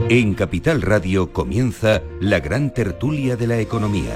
En Capital Radio comienza la gran tertulia de la economía.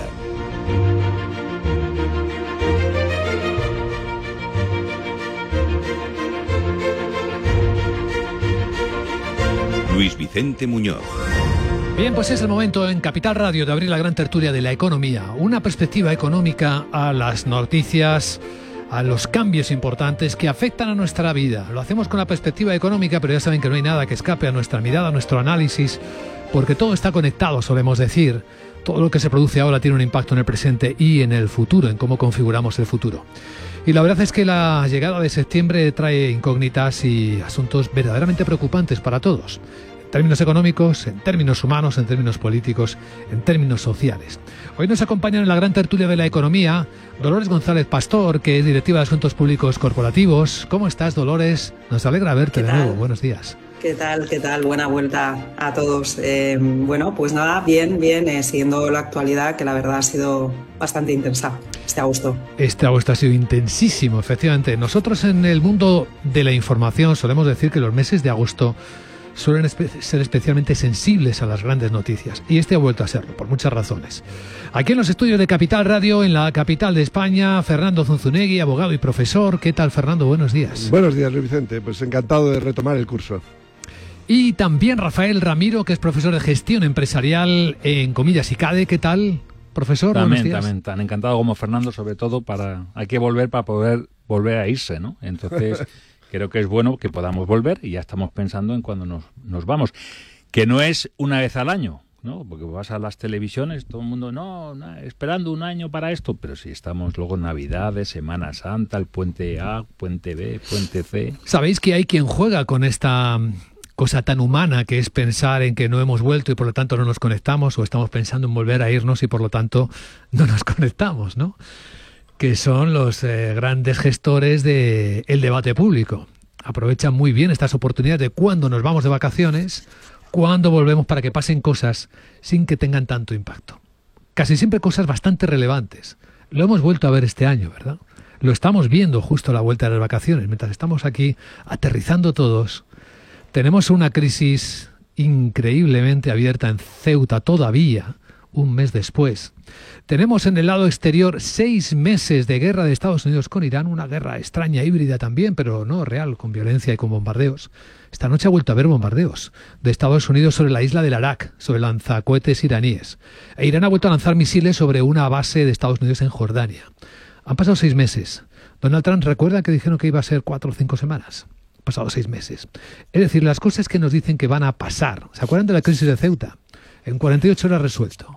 Luis Vicente Muñoz. Bien, pues es el momento en Capital Radio de abrir la gran tertulia de la economía. Una perspectiva económica a las noticias, a los cambios importantes que afectan a nuestra vida. Lo hacemos con la perspectiva económica, pero ya saben que no hay nada que escape a nuestra mirada, a nuestro análisis, porque todo está conectado, solemos decir. Todo lo que se produce ahora tiene un impacto en el presente y en el futuro, en cómo configuramos el futuro. Y la verdad es que la llegada de septiembre trae incógnitas y asuntos verdaderamente preocupantes para todos. En términos económicos, en términos humanos, en términos políticos, en términos sociales. Hoy nos acompañan en la gran tertulia de la economía Dolores González Pastor, que es directiva de Asuntos Públicos Corporativos. ¿Cómo estás, Dolores? Nos alegra verte de nuevo. Buenos días. ¿Qué tal? ¿Qué tal? Buena vuelta a todos. Bueno, pues nada, bien, siguiendo la actualidad, que la verdad ha sido bastante intensa este agosto. Este agosto ha sido intensísimo, efectivamente. Nosotros en el mundo de la información solemos decir que los meses de agosto suelen ser especialmente sensibles a las grandes noticias, y este ha vuelto a serlo, por muchas razones. Aquí en los estudios de Capital Radio, en la capital de España, Fernando Zunzunegui, abogado y profesor. ¿Qué tal, Fernando? Buenos días. Buenos días, Luis Vicente. Pues encantado de retomar el curso. Y también Rafael Ramiro, que es profesor de gestión empresarial en Comillas ICADE. ¿Qué tal, profesor? También, tan encantado como Fernando, sobre todo hay que volver para poder volver a irse, ¿no? Entonces creo que es bueno que podamos volver y ya estamos pensando en cuando nos vamos. Que no es una vez al año, ¿no? Porque vas a las televisiones, todo el mundo, esperando un año para esto, pero si estamos luego en Navidades, Semana Santa, el puente A, puente B, puente C. ¿Sabéis que hay quien juega con esta cosa tan humana que es pensar en que no hemos vuelto y por lo tanto no nos conectamos, o estamos pensando en volver a irnos y por lo tanto no nos conectamos, ¿no? Que son los grandes gestores del debate público. Aprovechan muy bien estas oportunidades de cuando nos vamos de vacaciones, cuando volvemos, para que pasen cosas sin que tengan tanto impacto. Casi siempre cosas bastante relevantes. Lo hemos vuelto a ver este año, ¿verdad? Lo estamos viendo justo a la vuelta de las vacaciones, mientras estamos aquí aterrizando todos. Tenemos una crisis increíblemente abierta en Ceuta todavía, un mes después. Tenemos en el lado exterior 6 meses de guerra de Estados Unidos con Irán, una guerra extraña, híbrida también, pero no real, con violencia y con bombardeos. Esta noche ha vuelto a haber bombardeos de Estados Unidos sobre la isla del Arak, sobre lanzacohetes iraníes. E Irán ha vuelto a lanzar misiles sobre una base de Estados Unidos en Jordania. Han pasado 6 meses. Donald Trump, ¿recuerda que dijeron que iba a ser 4 o 5 semanas? Han pasado 6 meses. Es decir, las cosas que nos dicen que van a pasar. ¿Se acuerdan de la crisis de Ceuta? En 48 horas resuelto.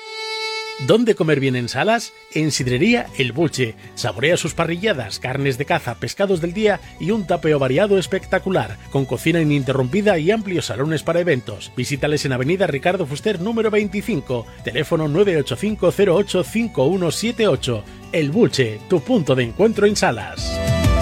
¿Dónde comer bien en Salas? En Sidrería El Bulche. Saborea sus parrilladas, carnes de caza, pescados del día y un tapeo variado espectacular, con cocina ininterrumpida y amplios salones para eventos. Visítales en Avenida Ricardo Fuster número 25, teléfono 985085178. El Bulche, tu punto de encuentro en Salas.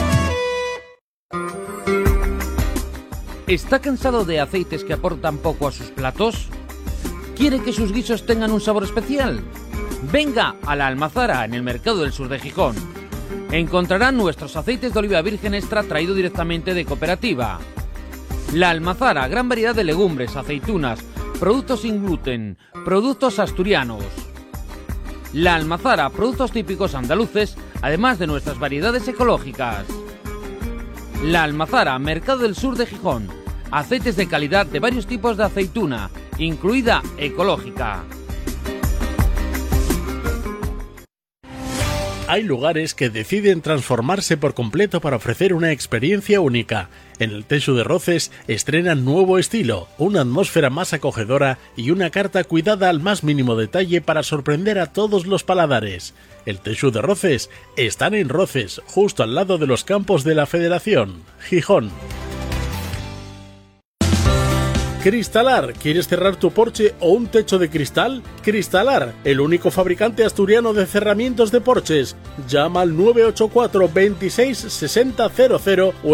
¿Está cansado de aceites que aportan poco a sus platos? ¿Quiere que sus guisos tengan un sabor especial? Venga a La Almazara, en el Mercado del Sur de Gijón. Encontrarán nuestros aceites de oliva virgen extra traído directamente de cooperativa. La Almazara, gran variedad de legumbres, aceitunas, productos sin gluten, productos asturianos. La Almazara, productos típicos andaluces, además de nuestras variedades ecológicas. La Almazara, Mercado del Sur de Gijón. Aceites de calidad de varios tipos de aceituna, incluida ecológica. Hay lugares que deciden transformarse por completo para ofrecer una experiencia única. En el Teixu de Roces estrenan nuevo estilo, una atmósfera más acogedora y una carta cuidada al más mínimo detalle para sorprender a todos los paladares. El Teixu de Roces están en Roces, justo al lado de los campos de la Federación, Gijón. Cristalar, ¿quieres cerrar tu porche o un techo de cristal? Cristalar, el único fabricante asturiano de cerramientos de porches. Llama al 984 26 60 00 o